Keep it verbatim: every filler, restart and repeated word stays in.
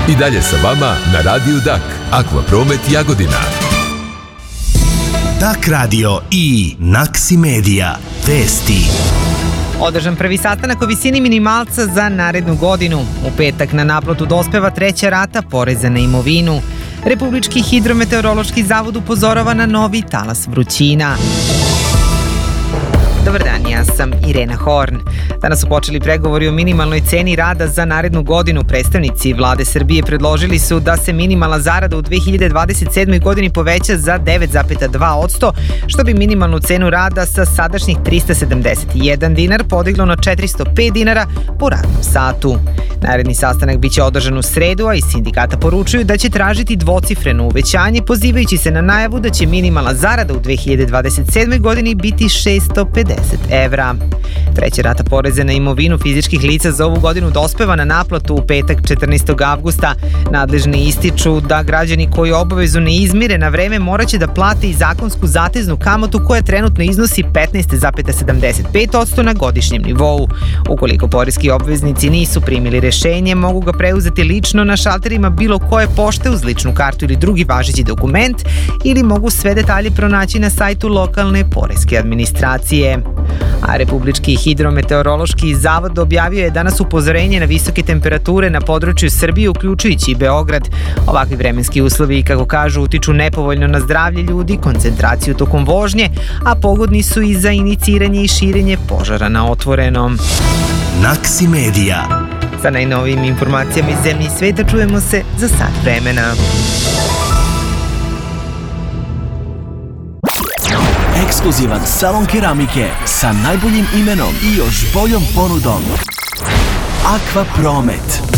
I dalje sa vama na Radiju Dak, Akvapromet Jagodina. Dak radio i Naksi Medija. Vesti. Održan prvi sastanak o visini minimalca za narednu godinu. U petak na naplatu dospeva treća rata poreza na imovinu. Republički hidrometeorološki zavod upozorava na novi talas vrućina. Dobar dan, ja sam Irena Horn. Danas su počeli pregovori o minimalnoj ceni rada za narednu godinu. Predstavnici vlade Srbije predložili su da se minimalna zarada u dve hiljade dvadeset sedmoj godini poveća za devet zarez dva posto, što bi minimalnu cenu rada sa sadašnjih trista sedamdeset jedan dinar podiglo na četiristo pet dinara po radnom satu. Naredni sastanak biće održan u sredu, a iz sindikata poručuju da će tražiti dvocifreno uvećanje, pozivajući se na najavu da će minimalna zarada u dve hiljade dvadeset sedmoj godini biti šessto pedeset evra. Treća rata poreza na imovinu fizičkih lica za ovu godinu dospeva na naplatu u petak četrnaestog avgusta. Nadležni ističu da građani koji obavezu ne izmire na vreme moraće da plate i zakonsku zateznu kamatu koja trenutno iznosi petnaest zarez sedamdeset pet posto na godišnjem nivou. Ukoliko poreski obveznici nisu primili rešenje, mogu ga preuzeti lično na šalterima bilo koje pošte uz ličnu kartu ili drugi važeći dokument, ili mogu sve detalje pronaći na sajtu lokalne poreske administracije. A Republički hidrometeorološki zavod objavio je danas upozorenje na visoke temperature na području Srbije, uključujući i Beograd. Ovakvi vremenski uslovi, kako kažu, utiču nepovoljno na zdravlje ljudi, koncentraciju tokom vožnje, a pogodni su i za iniciranje i širenje požara na otvorenom. Naksi Medija. Sa najnovijim informacijama iz zemlje i sveta čujemo se za sat vremena. Ekskluzivan salon keramike sa najboljim imenom i još boljom ponudom. Akvapromet.